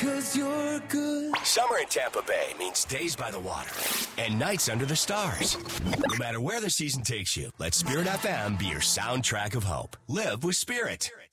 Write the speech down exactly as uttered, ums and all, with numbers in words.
'cause you're good. Summer in Tampa Bay means days by the water and nights under the stars. No matter where the season takes you, let Spirit F M be your soundtrack of hope. Live with Spirit.